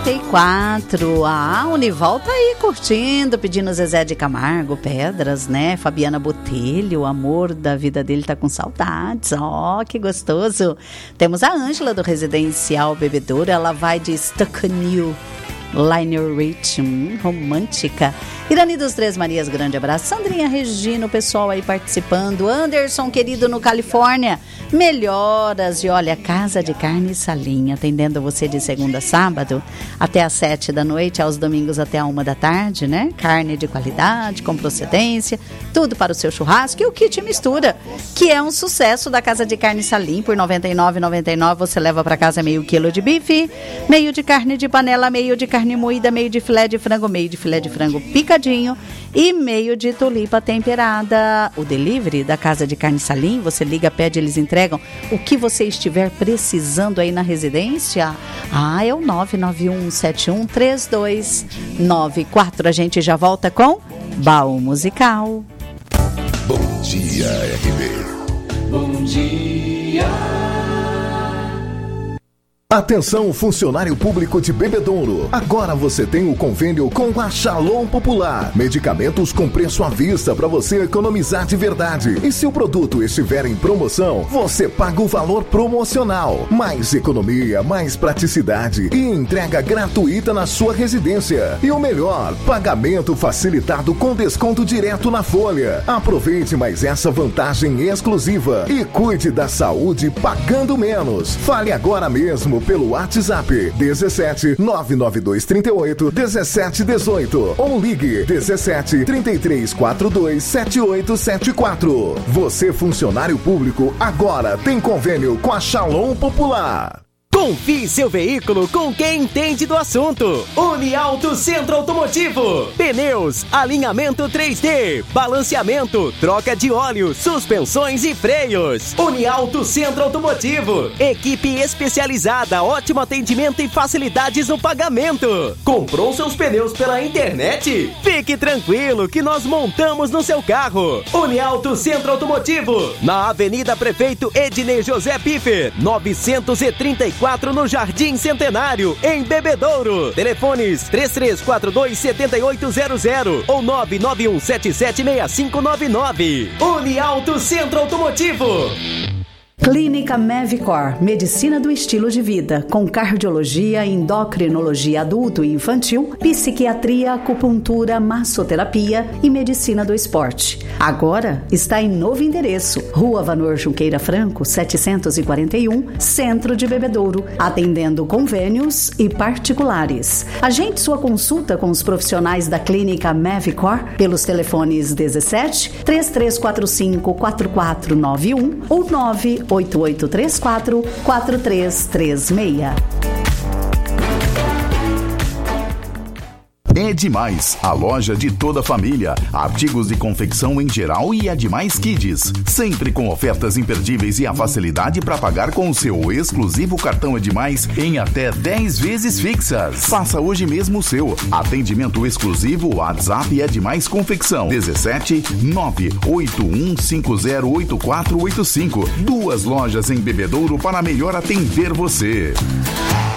9h34. A Unival tá aí curtindo, pedindo Zezé de Camargo, Pedras, né? Fabiana Botelho, o amor da vida dele tá com saudades. Ó, que gostoso. Temos a Ângela do Residencial Bebedouro, ela vai de Stuck on You, Lionel Richie, romântica. Irani dos Três Marias, grande abraço. Sandrinha Regina, o pessoal aí participando. Anderson, querido, no Califórnia, melhoras. E olha, Casa de Carne e Salinha, atendendo você de segunda a sábado, até às 7 da noite, aos domingos até a 1 da tarde, né? Carne de qualidade, com procedência, tudo para o seu churrasco. E o kit mistura, que é um sucesso da Casa de Carne e Salinha. Por R$ 99,99 você leva para casa meio quilo de bife, meio de carne de panela, meio de carne moída, meio de filé de frango picadinho e meio de tulipa temperada. O delivery da Casa de Carne Salim, você liga, pede, eles entregam o que você estiver precisando aí na residência. É o 991713294. A gente já volta com Baú Musical. Bom dia, RB. Bom dia. Atenção, funcionário público de Bebedouro. Agora você tem o convênio com a Shalom Popular. Medicamentos com preço à vista para você economizar de verdade. E se o produto estiver em promoção, você paga o valor promocional. Mais economia, mais praticidade e entrega gratuita na sua residência. E o melhor, pagamento facilitado com desconto direto na folha. Aproveite mais essa vantagem exclusiva e cuide da saúde pagando menos. Fale agora mesmo pelo WhatsApp 17 992 38 17 18 ou ligue 17 33 42 7874. Você, funcionário público, agora tem convênio com a Shalom Popular. Confie seu veículo com quem entende do assunto. Uniauto Centro Automotivo. Pneus, alinhamento 3D, balanceamento, troca de óleo, suspensões e freios. Uniauto Centro Automotivo. Equipe especializada, ótimo atendimento e facilidades no pagamento. Comprou seus pneus pela internet? Fique tranquilo que nós montamos no seu carro. Uniauto Centro Automotivo. Na Avenida Prefeito Ednei José Piffer, 934 no Jardim Centenário, em Bebedouro. Telefones 3342-7800 ou 991776599. Uniauto Centro Automotivo. Clínica Mevicor, medicina do estilo de vida, com cardiologia, endocrinologia adulto e infantil, psiquiatria, acupuntura, massoterapia e medicina do esporte. Agora está em novo endereço, Rua Vanor Junqueira Franco, 741, Centro de Bebedouro, atendendo convênios e particulares. Agende sua consulta com os profissionais da Clínica Mevicor pelos telefones 17 3345 4491 ou 98834-4336. É Demais, a loja de toda a família. Artigos de confecção em geral e É Demais Kids. Sempre com ofertas imperdíveis e a facilidade para pagar com o seu exclusivo cartão É Demais em até 10 vezes fixas. Faça hoje mesmo o seu. Atendimento exclusivo WhatsApp É Demais Confecção. 17 981508485. 2 lojas em Bebedouro para melhor atender você.